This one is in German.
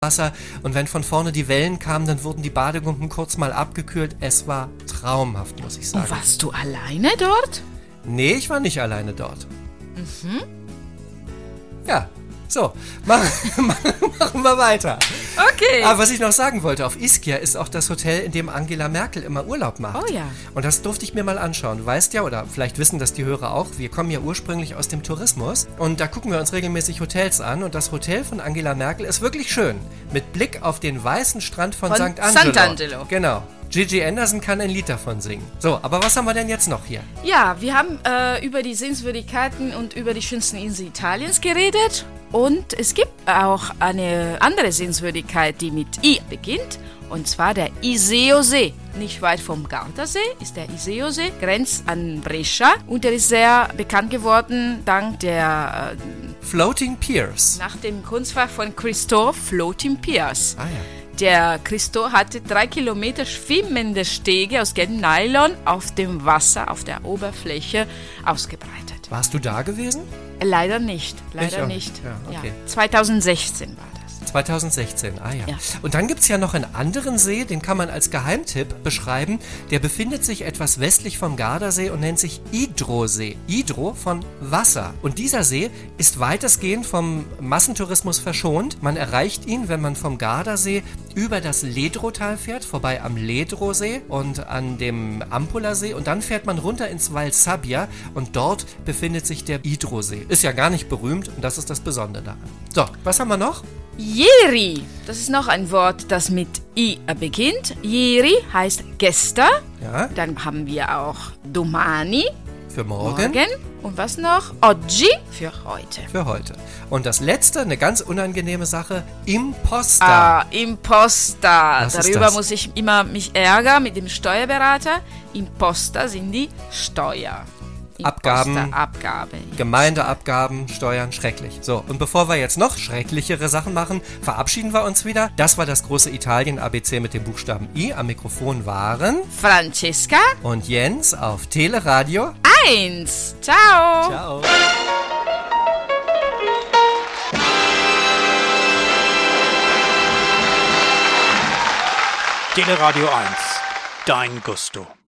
Wasser und wenn von vorne die Wellen kamen, dann wurden die Badegumpen kurz mal abgekühlt. Es war traumhaft, muss ich sagen. Und warst du alleine dort? Nee, ich war nicht alleine dort. Ja, so, machen wir weiter. Okay. Aber was ich noch sagen wollte, auf Ischia ist auch das Hotel, in dem Angela Merkel immer Urlaub macht. Oh ja. Und das durfte ich mir mal anschauen. Du weißt ja, oder vielleicht wissen das die Hörer auch, wir kommen ja ursprünglich aus dem Tourismus und da gucken wir uns regelmäßig Hotels an und das Hotel von Angela Merkel ist wirklich schön. Mit Blick auf den weißen Strand von St. Angelo. Sant'Angelo. Genau. Gigi Anderson kann ein Lied davon singen. So, aber was haben wir denn jetzt noch hier? Ja, wir haben über die Sehenswürdigkeiten und über die schönsten Inseln Italiens geredet. Und es gibt auch eine andere Sehenswürdigkeit, die mit I beginnt. Und zwar der Iseo-See. Nicht weit vom Gardasee ist der Iseo-See, grenzt an Brescia. Und er ist sehr bekannt geworden dank der... Floating Piers. nach dem Kunstwerk von Christo, Floating Piers. Ah ja. Der Christo hatte 3 Kilometer schwimmende Stege aus gelbem Nylon auf dem Wasser, auf der Oberfläche ausgebreitet. Warst du da gewesen? Leider nicht, Ich auch nicht. Ja, okay. 2016 war das. 2016, ah ja. Ja. Und dann gibt es ja noch einen anderen See, den kann man als Geheimtipp beschreiben. Der befindet sich etwas westlich vom Gardasee und nennt sich Idro-See. Idro von Wasser. Und dieser See ist weitestgehend vom Massentourismus verschont. Man erreicht ihn, wenn man vom Gardasee über das Ledro-Tal fährt, vorbei am Ledro-See und an dem Ampulla-See. Und dann fährt man runter ins Val Sabbia und dort befindet sich der Idro-See. Ist ja gar nicht berühmt und das ist das Besondere daran. So, was haben wir noch? Ieri, das ist noch ein Wort, das mit I beginnt. Ieri heißt gestern. Ja, Dann haben wir auch domani, für morgen. Und was noch? Oggi für heute. Für heute. Und das letzte, eine ganz unangenehme Sache, Imposta. Imposta. Was ist Darüber das? muss ich immer mich ärgern mit dem Steuerberater. Imposta sind die Steuer. Abgaben. Abgabe. Gemeindeabgaben, Steuern, schrecklich. So, und bevor wir jetzt noch schrecklichere Sachen machen, verabschieden wir uns wieder. Das war das große Italien-ABC mit dem Buchstaben I. Am Mikrofon waren Francesca und Jens auf Teleradio 1. Ciao. Ciao. Teleradio 1, dein Gusto.